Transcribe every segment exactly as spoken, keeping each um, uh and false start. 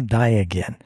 die again.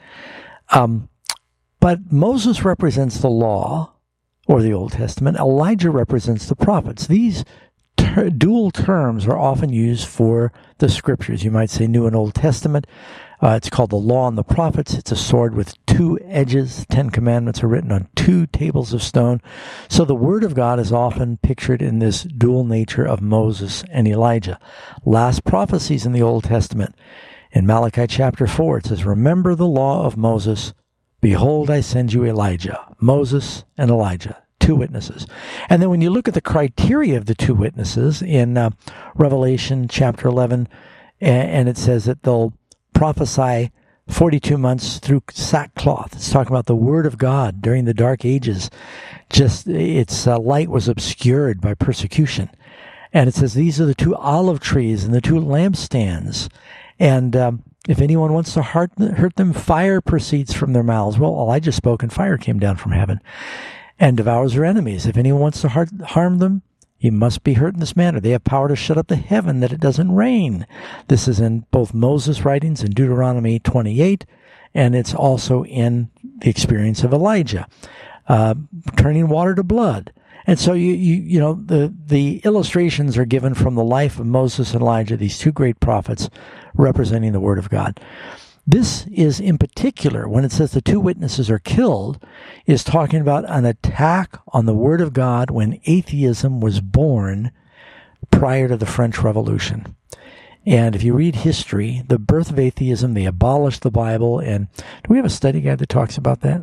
Um, but Moses represents the law, or the Old Testament. Elijah represents the prophets. These ter- dual terms are often used for the scriptures. You might say New and Old Testament. Uh, it's called the Law and the Prophets. It's a sword with two edges. Ten Commandments are written on two tables of stone. So the Word of God is often pictured in this dual nature of Moses and Elijah. Last prophecies in the Old Testament. In Malachi chapter four, it says, "Remember the law of Moses. Behold, I send you Elijah." Moses and Elijah, two witnesses. And then when you look at the criteria of the two witnesses in uh, Revelation chapter eleven, and, and it says that they'll prophesy forty-two months through sackcloth. It's talking about the Word of God during the Dark Ages. Just its uh, light was obscured by persecution. And it says these are the two olive trees and the two lampstands. And um, if anyone wants to hurt, hurt them, fire proceeds from their mouths. Well, Elijah spoke and fire came down from heaven and devours their enemies. If anyone wants to hurt, harm them, he must be hurt in this manner. They have power to shut up the heaven that it doesn't rain. This is in both Moses' writings in Deuteronomy twenty-eight, and it's also in the experience of Elijah, uh, turning water to blood. And so you, you, you know, the, the illustrations are given from the life of Moses and Elijah, these two great prophets representing the Word of God. This is in particular, when it says the two witnesses are killed, is talking about an attack on the Word of God when atheism was born prior to the French Revolution. And if you read history, the birth of atheism, they abolished the Bible. And do we have a study guide that talks about that?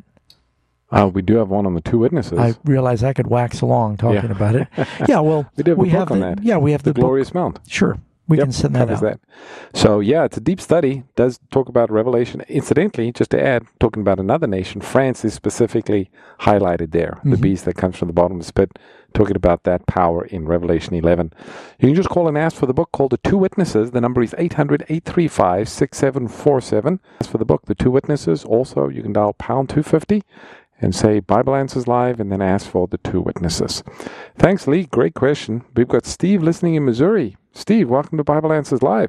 Uh, we do have one on the two witnesses. I realize I could wax along talking yeah. about it. Yeah, well, we do have we a book have on the, that. Yeah, we have the, the Glorious book. Mount. Sure. We yep, can send that out. That. So, yeah, it's a deep study. It does talk about Revelation. Incidentally, just to add, talking about another nation, France is specifically highlighted there. Mm-hmm. The beast that comes from the bottomless pit, talking about that power in Revelation eleven. You can just call and ask for the book called The Two Witnesses. The number is eight hundred, eight three five, six seven four seven. Ask for the book, The Two Witnesses. Also, you can dial pound two fifty and say Bible Answers Live, and then ask for The Two Witnesses. Thanks, Lee. Great question. We've got Steve listening in Missouri. Steve, welcome to Bible Answers Live.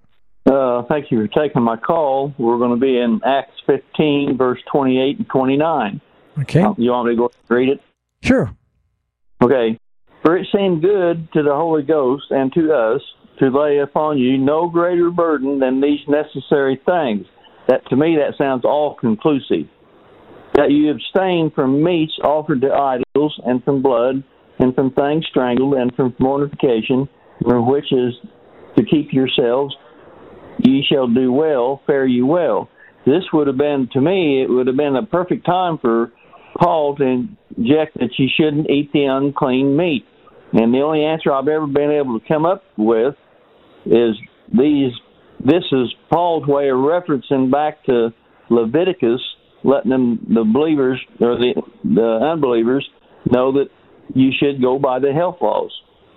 Uh, thank you for taking my call. We're going to be in Acts fifteen, verse twenty-eight and twenty-nine. Okay. Uh, you want me to go and read it? Sure. Okay. For it seemed good to the Holy Ghost and to us to lay upon you no greater burden than these necessary things. That, to me, that sounds all-conclusive. That you abstain from meats offered to idols, and from blood, and from things strangled, and from mortification, from which is to keep yourselves. Ye shall do well, fare you well. This would have been, to me, it would have been a perfect time for Paul to inject that you shouldn't eat the unclean meat. And the only answer I've ever been able to come up with is these. This is Paul's way of referencing back to Leviticus, letting them, the believers or the the unbelievers, know that you should go by the health laws.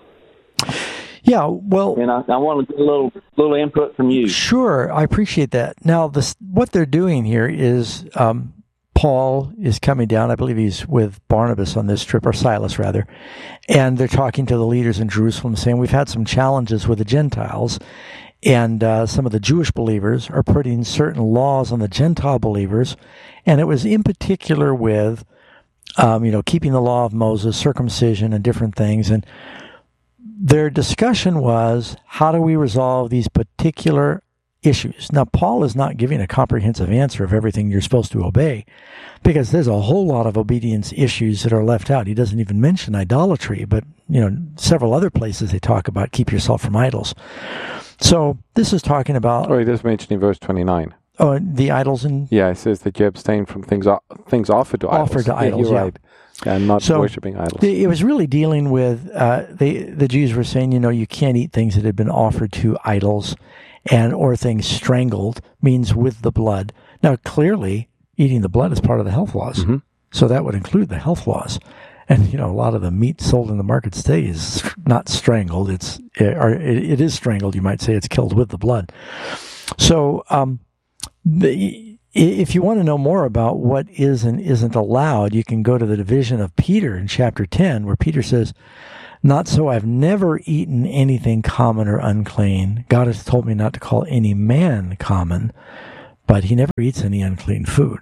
Yeah, well, and I, I want to get a little little input from you. Sure, I appreciate that. Now, this, what they're doing here is um, Paul is coming down. I believe he's with Barnabas on this trip, or Silas rather, and they're talking to the leaders in Jerusalem, saying we've had some challenges with the Gentiles. And uh, some of the Jewish believers are putting certain laws on the Gentile believers, and it was in particular with, um, you know, keeping the law of Moses, circumcision, and different things. And their discussion was, how do we resolve these particular issues? Now, Paul is not giving a comprehensive answer of everything you're supposed to obey, because there's a whole lot of obedience issues that are left out. He doesn't even mention idolatry, but, you know, several other places they talk about keep yourself from idols. So this is talking about... Oh, he does mention in verse twenty-nine. Oh, the idols and... Yeah, it says that you abstain from things things offered to idols. Offered to yeah, idols, you're yeah. right. And not so worshiping idols. It was really dealing with... Uh, they, the Jews were saying, you know, you can't eat things that had been offered to idols, and or things strangled, means with the blood. Now, clearly, eating the blood is part of the health laws. Mm-hmm. So that would include the health laws. And, you know, a lot of the meat sold in the market today is not strangled. It's, or it is strangled, you might say. It's killed with the blood. So, um, the, if you want to know more about what is and isn't allowed, you can go to the division of Peter in chapter ten, where Peter says, not so, I've never eaten anything common or unclean. God has told me not to call any man common, but he never eats any unclean food.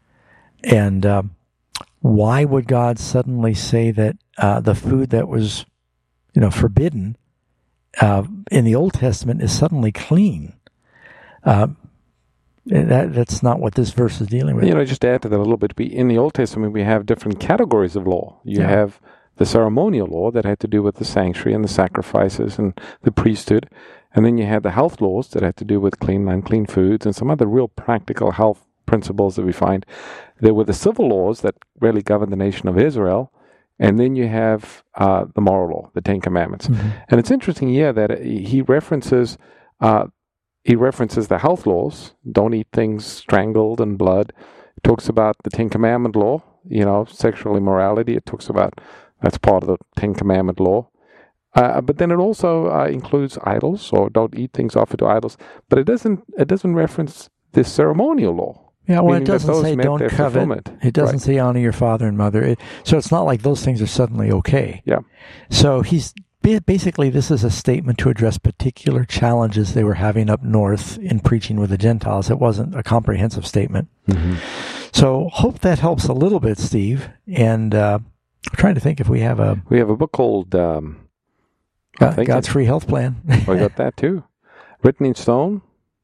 And uh, why would God suddenly say that uh, the food that was, you know, forbidden uh, in the Old Testament is suddenly clean? Uh, that, that's not what this verse is dealing with. You know, just to add to that a little bit, we, in the Old Testament, we have different categories of law. You yeah. have the ceremonial law that had to do with the sanctuary and the sacrifices and the priesthood. And then you had the health laws that had to do with clean and unclean foods and some other real practical health principles that we find. There were the civil laws that really governed the nation of Israel. And then you have uh, the moral law, the Ten Commandments. Mm-hmm. And it's interesting here that he references uh, he references the health laws. Don't eat things strangled and blood. It talks about the Ten Commandment law, you know, sexual immorality. It talks about, that's part of the Ten Commandment law. Uh, but then it also uh, includes idols, or don't eat things offered to idols. But it doesn't it doesn't reference this ceremonial law. Yeah, well, it doesn't say don't covet. It doesn't right. say honor your father and mother. It, so it's not like those things are suddenly okay. Yeah. So he's basically, this is a statement to address particular challenges they were having up north in preaching with the Gentiles. It wasn't a comprehensive statement. Mm-hmm. So hope that helps a little bit, Steve. And uh, I'm trying to think if we have a... We have a book called... Um, God, God's Free Health Plan. We got that too. Written in stone.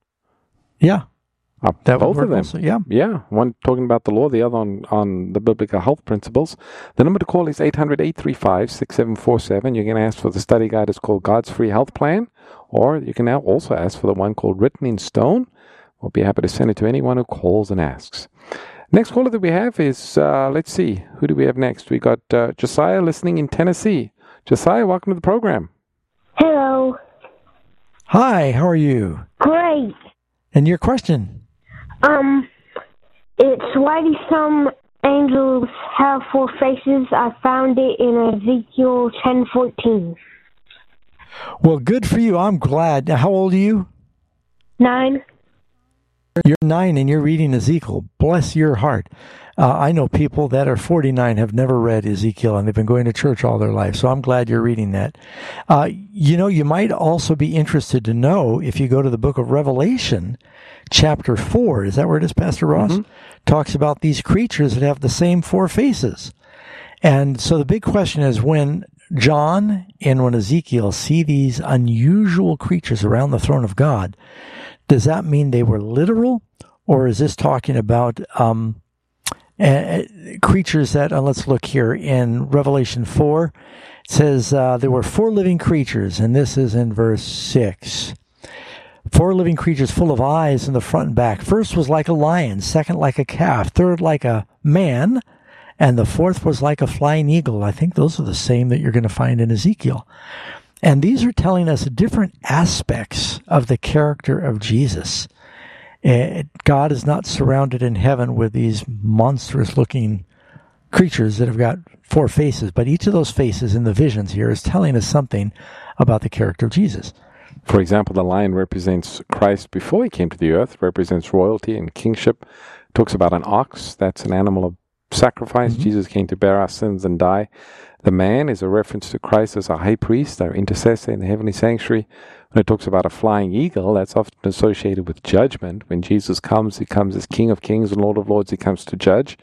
Yeah. Uh, that both of them. Also, yeah. Yeah. One talking about the law, the other on, on the biblical health principles. The number to call is eight hundred, eight three five, six seven four seven. You can ask for the study guide. It's called God's Free Health Plan. Or you can now also ask for the one called Written in Stone. We'll be happy to send it to anyone who calls and asks. Next caller that we have is, uh, let's see, who do we have next? We got uh, Josiah listening in Tennessee. Josiah, welcome to the program. Hello. Hi, how are you? Great. And your question? Um, it's why do some angels have four faces? I found it in Ezekiel ten fourteen. Well, good for you. I'm glad. Now, how old are you? Nine. You're nine and you're reading Ezekiel. Bless your heart. Uh, I know people that are forty-nine have never read Ezekiel, and they've been going to church all their life. So I'm glad you're reading that. Uh, you know, you might also be interested to know, if you go to the book of Revelation, chapter four, is that where it is, Pastor Ross? Mm-hmm. Talks about these creatures that have the same four faces. And so the big question is, when John and when Ezekiel see these unusual creatures around the throne of God, does that mean they were literal, or is this talking about um, uh, creatures that, uh, let's look here, in Revelation four, it says uh, there were four living creatures, and this is in verse six. Four living creatures full of eyes in the front and back. First was like a lion, second like a calf, third like a man, and the fourth was like a flying eagle. I think those are the same that you're going to find in Ezekiel. And these are telling us different aspects of the character of Jesus. Uh, God is not surrounded in heaven with these monstrous-looking creatures that have got four faces, but each of those faces in the visions here is telling us something about the character of Jesus. For example, the lion represents Christ before he came to the earth, represents royalty and kingship. Talks about an ox, that's an animal of sacrifice. Mm-hmm. Jesus came to bear our sins and die. The man is a reference to Christ as our high priest, our intercessor in the heavenly sanctuary. When it talks about a flying eagle, that's often associated with judgment. When Jesus comes, he comes as King of Kings and Lord of Lords. He comes to judge.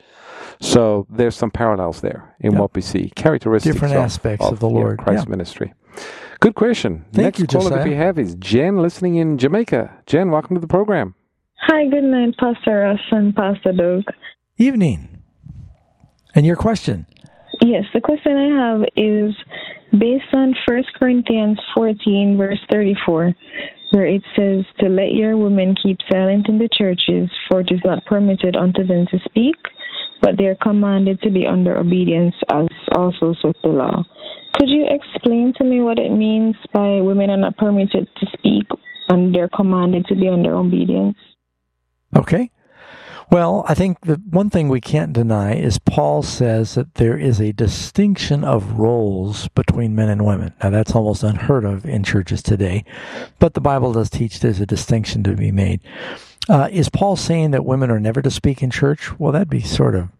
So there's some parallels there in yep. what we see. Characteristics different of, aspects of, of the Lord. Yeah, Christ's yeah. ministry. Good question. Thank Next you, caller Josiah. that we have is Jen, listening in Jamaica. Jen, welcome to the program. Hi, good night, Pastor Russ and Pastor Doug. Evening. And your question? Yes, the question I have is based on First Corinthians fourteen, verse thirty-four, where it says to let your women keep silent in the churches, for it is not permitted unto them to speak, but they are commanded to be under obedience, as also saith the law. Could you explain to me what it means by women are not permitted to speak and they're commanded to be under obedience? Okay. Well, I think the one thing we can't deny is Paul says that there is a distinction of roles between men and women. Now, that's almost unheard of in churches today, but the Bible does teach there's a distinction to be made. Uh, is Paul saying that women are never to speak in church? Well, that'd be sort of,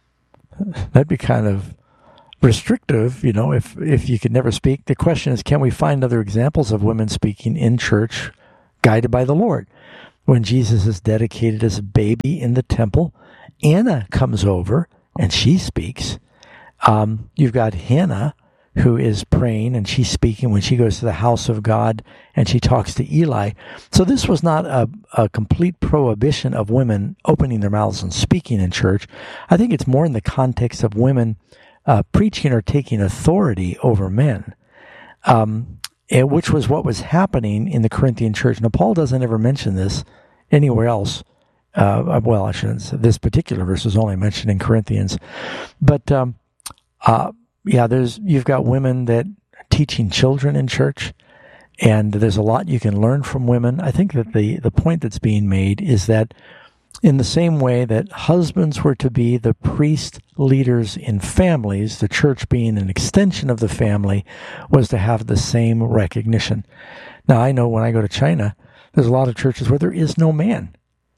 that'd be kind of restrictive, you know, if, if you could never speak. The question is, can we find other examples of women speaking in church guided by the Lord? when Jesus is dedicated as a baby in the temple. Anna comes over and she speaks. Um, you've got Hannah, who is praying and she's speaking when she goes to the house of God and she talks to Eli. So this was not a, a complete prohibition of women opening their mouths and speaking in church. I think it's more in the context of women uh, preaching or taking authority over men, um, and which was what was happening in the Corinthian church. Now, Paul doesn't ever mention this anywhere else. Uh, well, I shouldn't say this particular verse is only mentioned in Corinthians, but um, uh, yeah, there's you've got women that are teaching children in church, and there's a lot you can learn from women. I think that the, the point that's being made is that in the same way that husbands were to be the priest leaders in families, the church being an extension of the family was to have the same recognition. Now, I know when I go to China, there's a lot of churches where there is no man.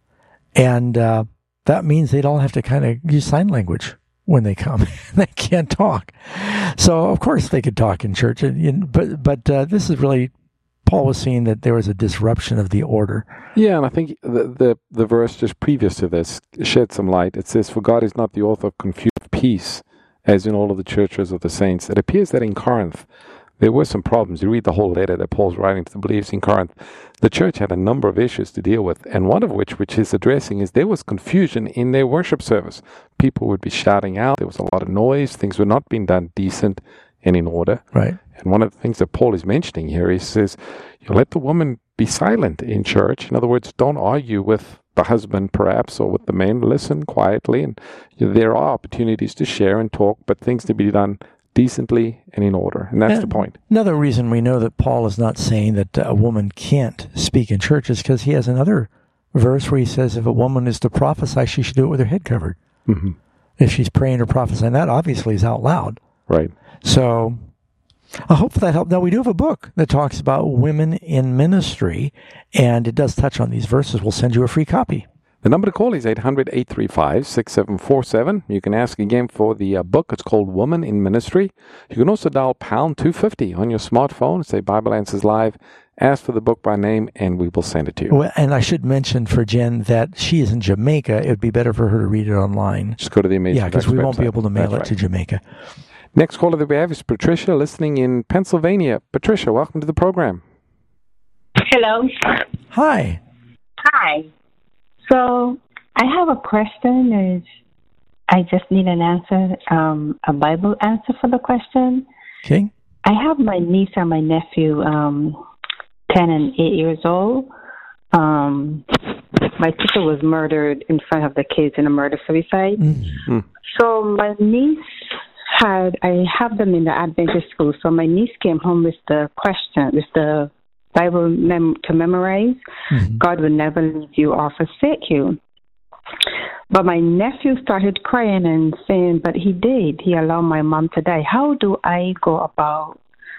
And uh, that means they'd all have to kind of use sign language when they come. They can't talk. So, of course, they could talk in church. But but uh, this is really, Paul was seeing that there was a disruption of the order. Yeah, and I think the, the, the verse just previous to this shed some light. It says, "For God is not the author of confusion, peace, as in all of the churches of the saints." It appears that in Corinth, there were some problems. You read the whole letter that Paul's writing to the believers in Corinth. The church had a number of issues to deal with, and one of which, which he's addressing, is there was confusion in their worship service. People would be shouting out. There was a lot of noise. Things were not being done decent and in order. Right. And one of the things that Paul is mentioning here, he says, you let the woman be silent in church. In other words, don't argue with the husband perhaps or with the men. Listen quietly, and you know, there are opportunities to share and talk, but things to be done decently and in order. And that's and the point. Another reason we know that Paul is not saying that a woman can't speak in church is because he has another verse where he says if a woman is to prophesy, she should do it with her head covered. Mm-hmm. If she's praying or prophesying, that obviously is out loud. Right. So I hope that helped. Now, we do have a book that talks about women in ministry, and it does touch on these verses. We'll send you a free copy. The number to call is eight hundred, eight three five, six seven four seven. You can ask again for the uh, book. It's called Woman in Ministry. You can also dial pound two fifty on your smartphone and say Bible Answers Live. Ask for the book by name, and we will send it to you. Well, and I should mention for Jen that she is in Jamaica. It would be better for her to read it online. Just go to the Amazing Yeah, because we won't website. be able to mail That's it right. to Jamaica. Next caller that we have is Patricia, listening in Pennsylvania. Patricia, welcome to the program. Hello. Hi. Hi. So I have a question. Is I just need an answer, um, a Bible answer for the question. Okay. I have my niece and my nephew, um, ten and eight years old. Um, my sister was murdered in front of the kids in a murder suicide. Mm-hmm. So my niece had, I have them in the Adventist school. So my niece came home with the question, with the Bible mem- to memorize. Mm-hmm. God will never leave you or forsake you. But my nephew started crying and saying, but he did. He allowed my mom to die. How do I go about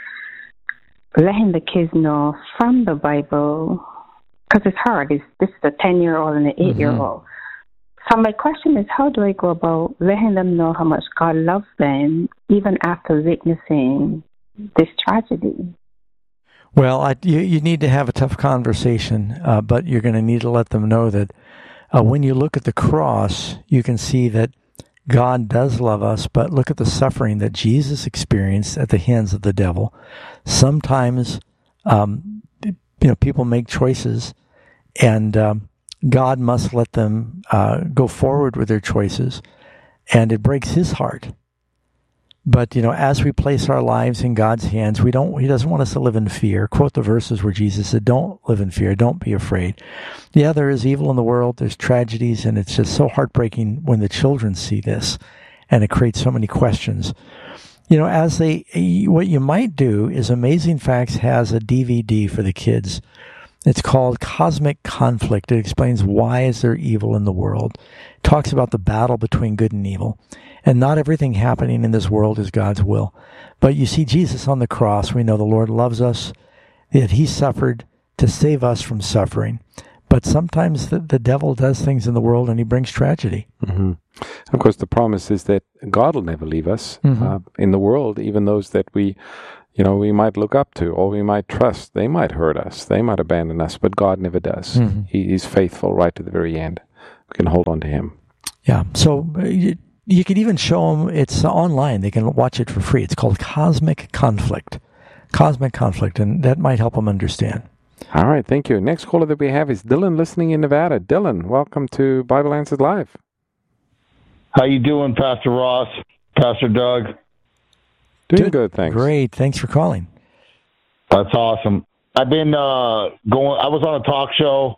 letting the kids know from the Bible? Because it's hard. It's, this is a ten-year-old and an eight-year-old. Mm-hmm. So my question is, how do I go about letting them know how much God loves them, even after witnessing this tragedy? Well, I, you, you need to have a tough conversation, uh, but you're going to need to let them know that uh, when you look at the cross, you can see that God does love us, but look at the suffering that Jesus experienced at the hands of the devil. Sometimes, um, you know, people make choices, and um, God must let them uh, go forward with their choices, and it breaks his heart. But, you know, as we place our lives in God's hands, we don't, he doesn't want us to live in fear. Quote the verses where Jesus said, don't live in fear. Don't be afraid. Yeah, there is evil in the world. There's tragedies, and it's just so heartbreaking when the children see this, and it creates so many questions. You know, as they, what you might do is Amazing Facts has a D V D for the kids. It's called Cosmic Conflict. It explains why is there evil in the world. It talks about the battle between good and evil. And not everything happening in this world is God's will. But you see Jesus on the cross. We know the Lord loves us, that he suffered to save us from suffering. But sometimes the, the devil does things in the world and he brings tragedy. Mm-hmm. Of course, the promise is that God will never leave us mm-hmm. uh, in the world, even those that we you know, we might look up to or we might trust. They might hurt us. They might abandon us, but God never does. Mm-hmm. He, he's faithful right to the very end. We can hold on to him. Yeah. So uh, you, you could even show them, it's online. They can watch it for free. It's called Cosmic Conflict. Cosmic Conflict, and that might help them understand. All right. Thank you. Next caller that we have is Dylan, listening in Nevada. Dylan, welcome to Bible Answered Live. How you doing, Pastor Ross, Pastor Doug? Doing good, thanks. Great, thanks for calling. That's awesome. I've been uh, going. I was on a talk show,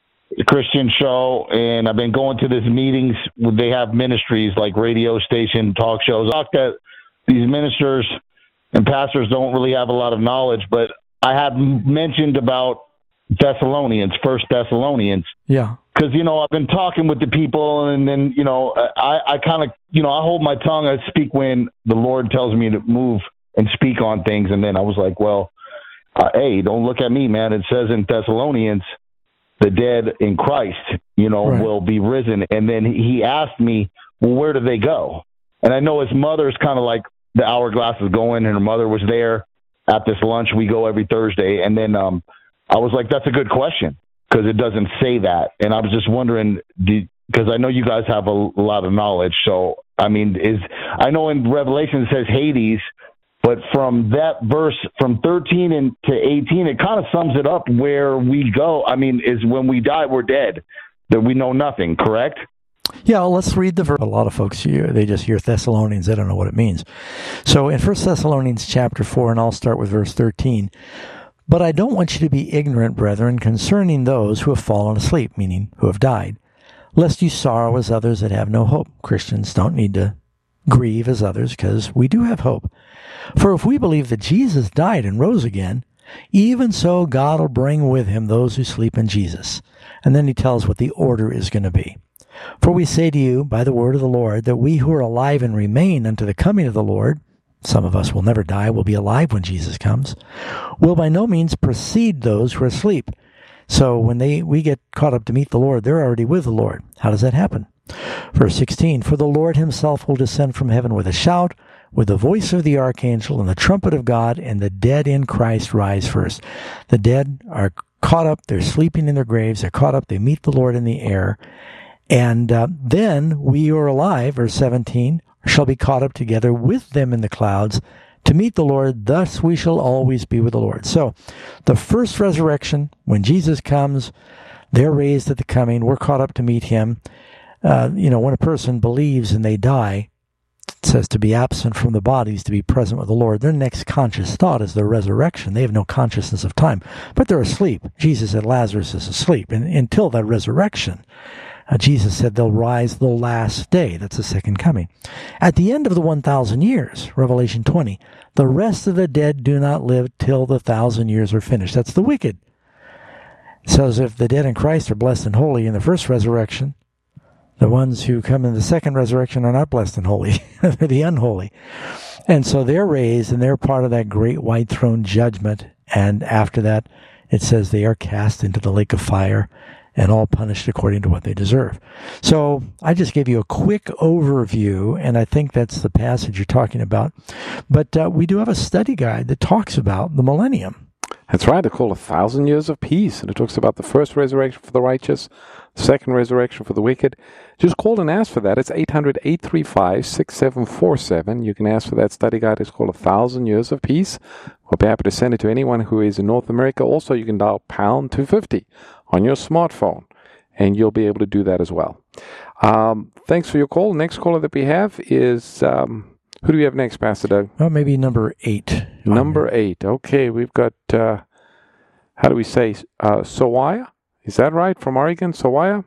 a Christian show, and I've been going to these meetings. They have ministries like radio station talk shows. I talk that these ministers and pastors don't really have a lot of knowledge, but I had mentioned about Thessalonians, First Thessalonians. Yeah. Because, you know, I've been talking with the people, and then, you know, I, I kind of, you know, I hold my tongue. I speak when the Lord tells me to move and speak on things. And then I was like, well, uh, hey, don't look at me, man. It says in Thessalonians, the dead in Christ, you know, right. will be risen. And then he asked me, well, where do they go? And I know his mother's kind of like the hourglass is going, and her mother was there at this lunch. We go every Thursday. And then um, I was like, that's a good question. Because it doesn't say that. And I was just wondering, because I know you guys have a, a lot of knowledge. So, I mean, is I know in Revelation it says Hades, but from that verse, from thirteen and to eighteen, it kind of sums it up where we go. I mean, is when we die, we're dead, that we know nothing, correct? Yeah, well, let's read the verse. A lot of folks, they just hear Thessalonians. They don't know what it means. So in First Thessalonians chapter four, and I'll start with verse thirteen, but I don't want you to be ignorant, brethren, concerning those who have fallen asleep, meaning who have died, lest you sorrow as others that have no hope. Christians don't need to grieve as others because we do have hope. For if we believe that Jesus died and rose again, even so God will bring with him those who sleep in Jesus. And then he tells what the order is going to be. For we say to you, by the word of the Lord, that we who are alive and remain unto the coming of the Lord, some of us will never die, will be alive when Jesus comes, will by no means precede those who are asleep. So when they we get caught up to meet the Lord, they're already with the Lord. How does that happen? Verse sixteen, for the Lord himself will descend from heaven with a shout, with the voice of the archangel and the trumpet of God, and the dead in Christ rise first. The dead are caught up, they're sleeping in their graves, they're caught up, they meet the Lord in the air. And uh, then we who are alive, verse seventeen, shall be caught up together with them in the clouds to meet the Lord. Thus we shall always be with the Lord. So the first resurrection, when Jesus comes, they're raised at the coming. We're caught up to meet him. Uh, you know, when a person believes and they die, it says to be absent from the bodies, to be present with the Lord. Their next conscious thought is the resurrection. They have no consciousness of time, but they're asleep. Jesus said Lazarus is asleep. And until that resurrection, Uh, Jesus said they'll rise the last day. That's the second coming. At the end of the one thousand years, Revelation twenty, the rest of the dead do not live till the thousand years are finished. That's the wicked. So as if the dead in Christ are blessed and holy in the first resurrection, the ones who come in the second resurrection are not blessed and holy. They're the unholy. And so they're raised, and they're part of that great white throne judgment. And after that, it says they are cast into the lake of fire, and all punished according to what they deserve. So I just gave you a quick overview, and I think that's the passage you're talking about. But uh, we do have a study guide that talks about the millennium. That's right. They call it a thousand years of peace, and it talks about the first resurrection for the righteous, the second resurrection for the wicked. Just call and ask for that. It's eight hundred, eight three five, six seven four seven. You can ask for that study guide. It's called A Thousand Years of Peace. We'll be happy to send it to anyone who is in North America. Also, you can dial pound two fifty on your smartphone, and you'll be able to do that as well. Um, thanks for your call. Next caller that we have is, um, who do we have next, Pastor Doug? Oh, maybe number eight. Number eight. Okay, we've got, uh, how do we say, uh, Sawaya? Is that right? From Oregon, Sawaya?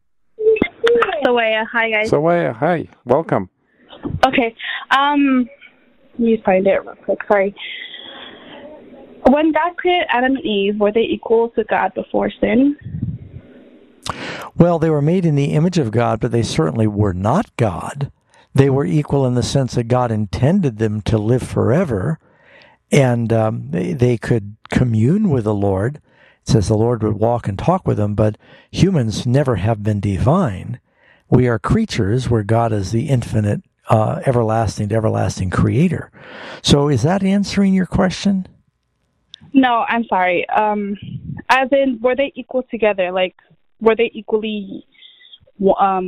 Sawaya. Hi, guys. Sawaya, hi. Welcome. Okay. Um, let me find it real quick. Sorry. When God created Adam and Eve, were they equal to God before sin? Well, they were made in the image of God, but they certainly were not God. They were equal in the sense that God intended them to live forever, and um, they, they could commune with the Lord. It says the Lord would walk and talk with them, but humans never have been divine. We are creatures where God is the infinite uh, everlasting to everlasting creator. So is that answering your question? No, I'm sorry. Um, as in, were they equal together? Like, were they equally um,